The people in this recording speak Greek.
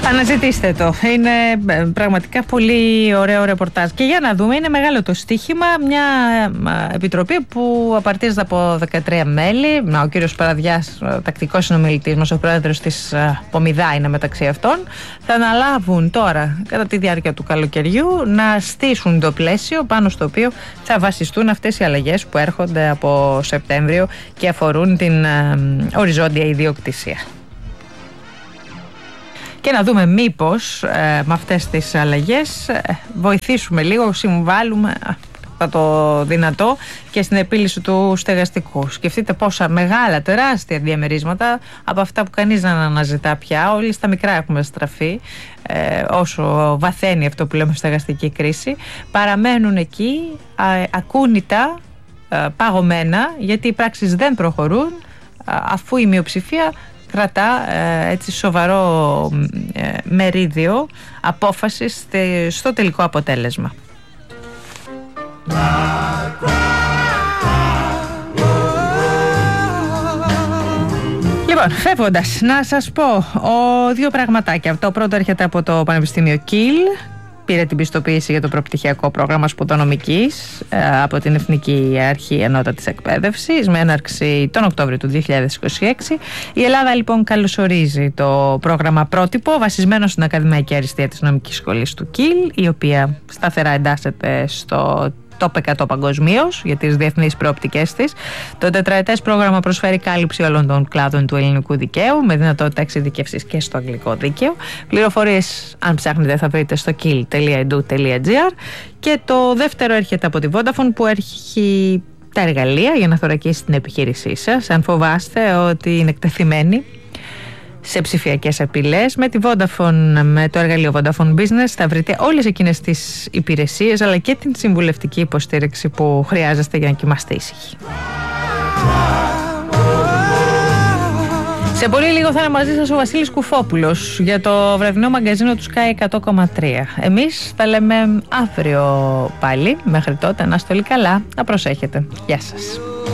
Αναζητήστε το. Είναι πραγματικά πολύ ωραίο ρεπορτάζ. Και για να δούμε, είναι μεγάλο το στοίχημα. Μια επιτροπή που απαρτίζεται από 13 μέλη. Ο κύριος Παραδιάς, τακτικός συνομιλητής μας, ο πρόεδρος της Πομιδά είναι μεταξύ αυτών. Θα αναλάβουν τώρα, κατά τη διάρκεια του καλοκαιριού, να στήσουν το πλαίσιο πάνω στο οποίο θα βασιστούν αυτές οι αλλαγές που έρχονται από Σεπτέμβριο και αφορούν την οριζόντια ιδιοκτησία. Και να δούμε μήπως με αυτές τις αλλαγές βοηθήσουμε λίγο, συμβάλλουμε το δυνατό και στην επίλυση του στεγαστικού. Σκεφτείτε πόσα μεγάλα, τεράστια διαμερίσματα από αυτά που κανείς δεν αναζητά πια. Όλοι στα μικρά έχουμε στραφεί, όσο βαθαίνει αυτό που λέμε στεγαστική κρίση. Παραμένουν εκεί ακούνητα, παγωμένα, γιατί οι πράξεις δεν προχωρούν, αφού η μειοψηφία κρατά έτσι σοβαρό μερίδιο απόφασης στο τελικό αποτέλεσμα. Λοιπόν, φεύγοντας, να σας πω δύο πραγματάκια. Το πρώτο έρχεται από το Πανεπιστήμιο Κιλ. Πήρε την πιστοποίηση για το προπτυχιακό πρόγραμμα σπουδονομικής από την Εθνική Αρχή Ανώτατης Εκπαίδευσης με έναρξη τον Οκτώβριο του 2026. Η Ελλάδα λοιπόν καλωσορίζει το πρόγραμμα πρότυπο βασισμένο στην Ακαδημαϊκή Αριστεία της Νομικής Σχολής του Κιλ, η οποία σταθερά εντάσσεται στο top 100 παγκοσμίως για τις διεθνείς προοπτικές της. Το τετραετές πρόγραμμα προσφέρει κάλυψη όλων των κλάδων του ελληνικού δικαίου με δυνατότητα εξειδικεύσης και στο αγγλικό δίκαιο. Πληροφορίες, αν ψάχνετε, θα βρείτε στο kill.edu.gr. Και το δεύτερο έρχεται από τη Vodafone, που έχει τα εργαλεία για να θωρακίσει την επιχείρησή σας αν φοβάστε ότι είναι εκτεθειμένη σε ψηφιακές απειλές. Με τη Vodafone, με το εργαλείο Vodafone Business, θα βρείτε όλες εκείνες τις υπηρεσίες αλλά και την συμβουλευτική υποστήριξη που χρειάζεστε για να κοιμάστε ήσυχοι. Σε πολύ λίγο θα είναι μαζί σας ο Βασίλης Κουφόπουλος για το βραδινό μαγκαζίνο του Sky 100,3. Εμείς τα λέμε αύριο πάλι. Μέχρι τότε να είστε όλοι καλά, να προσέχετε. Γεια σας.